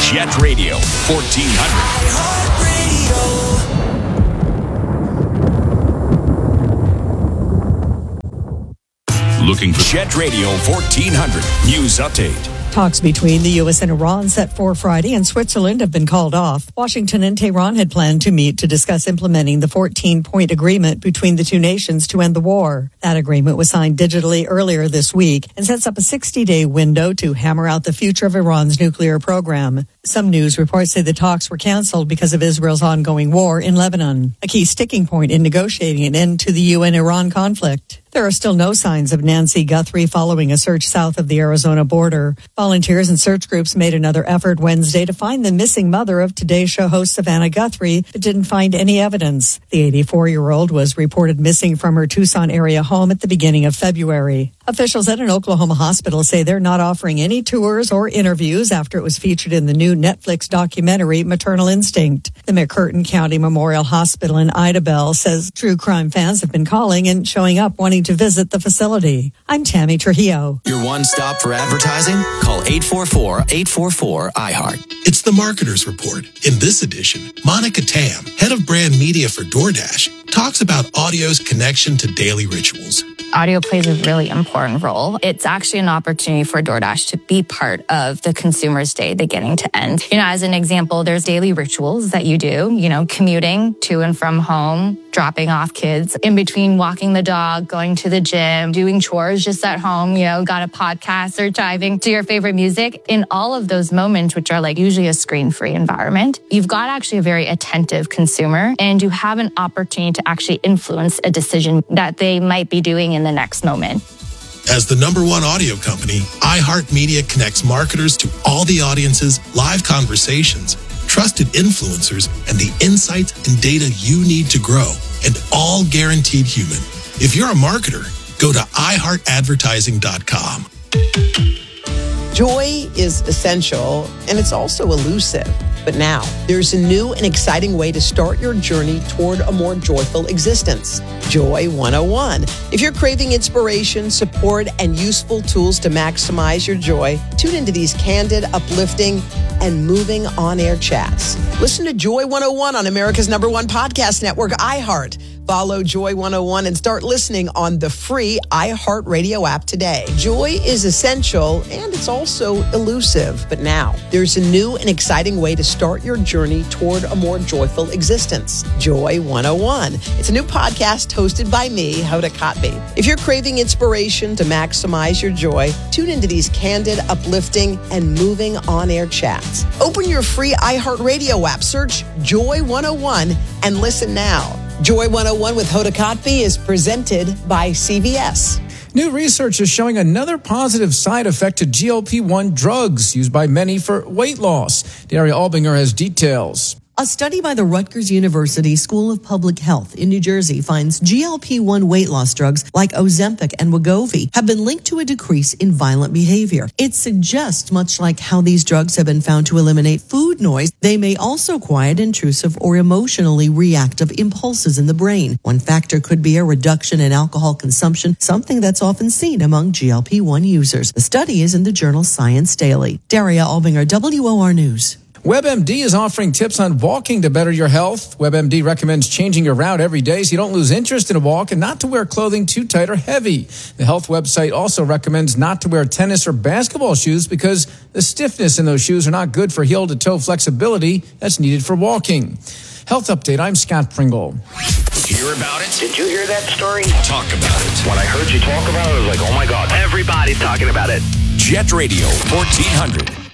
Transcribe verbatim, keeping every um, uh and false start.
Jet Radio fourteen hundred. Looking for Jet Radio fourteen hundred News Update. Talks between the U S and Iran set for Friday and Switzerland have been called off. Washington and Tehran had planned to meet to discuss implementing the fourteen-point agreement between the two nations to end the war. That agreement was signed digitally earlier this week and sets up a sixty-day window to hammer out the future of Iran's nuclear program. Some news reports say the talks were canceled because of Israel's ongoing war in Lebanon, a key sticking point in negotiating an end to the U N-Iran conflict. There are still no signs of Nancy Guthrie following a search south of the Arizona border. Volunteers and search groups made another effort Wednesday to find the missing mother of Today Show host Savannah Guthrie, but didn't find any evidence. The eighty-four-year-old was reported missing from her Tucson area home at the beginning of February. Officials at an Oklahoma hospital say they're not offering any tours or interviews after it was featured in the new Netflix documentary Maternal Instinct. The McCurtain County Memorial Hospital in Idabel says true crime fans have been calling and showing up wanting to visit the facility. I'm Tammy Trujillo. Your one stop for advertising? Call eight four four, eight four four, I heart. It's the Marketer's Report. In this edition, Monica Tam, head of brand media for DoorDash, talks about audio's connection to daily rituals. Audio plays a really important role. It's actually an opportunity for DoorDash to be part of the consumer's day beginning to end. You know, as an example, there's daily rituals that you do, you know, commuting to and from home, dropping off kids, in between walking the dog, going to the gym, doing chores just at home, you know, got a podcast or driving to your favorite music. In all of those moments, which are like usually a screen-free environment, you've got actually a very attentive consumer and you have an opportunity to actually influence a decision that they might be doing in the next moment. As the number one audio company, iHeartMedia connects marketers to all the audiences, live conversations, trusted influencers, and the insights and data you need to grow, and all guaranteed human. If you're a marketer, go to i heart advertising dot com. Joy is essential, and it's also elusive. But now, there's a new and exciting way to start your journey toward a more joyful existence. Joy one oh one. If you're craving inspiration, support, and useful tools to maximize your joy, tune into these candid, uplifting, and moving on-air chats. Listen to Joy one oh one on America's number one podcast network, iHeart. Follow Joy one oh one and start listening on the free iHeartRadio app today. Joy is essential and it's also elusive. But now, there's a new and exciting way to start your journey toward a more joyful existence. Joy one oh one. It's a new podcast hosted by me, Hoda Kotb. If you're craving inspiration to maximize your joy, tune into these candid, uplifting, and moving on-air chats. Open your free iHeartRadio app, search Joy one oh one, and listen now. Joy one oh one with Hoda Kotb is presented by C V S. New research is showing another positive side effect to G L P one drugs used by many for weight loss. Daria Albinger has details. A study by the Rutgers University School of Public Health in New Jersey finds G L P one weight loss drugs like Ozempic and Wegovy have been linked to a decrease in violent behavior. It suggests, much like how these drugs have been found to eliminate food noise, they may also quiet intrusive or emotionally reactive impulses in the brain. One factor could be a reduction in alcohol consumption, something that's often seen among G L P one users. The study is in the journal Science Daily. Daria Albinger, W O R News. WebMD is offering tips on walking to better your health. WebMD recommends changing your route every day so you don't lose interest in a walk and not to wear clothing too tight or heavy. The health website also recommends not to wear tennis or basketball shoes because the stiffness in those shoes are not good for heel-to-toe flexibility that's needed for walking. Health Update, I'm Scott Pringle. Hear about it? Did you hear that story? Talk about it. When I heard you talk about it, I was like, oh my God, everybody's talking about it. Jet Radio fourteen hundred.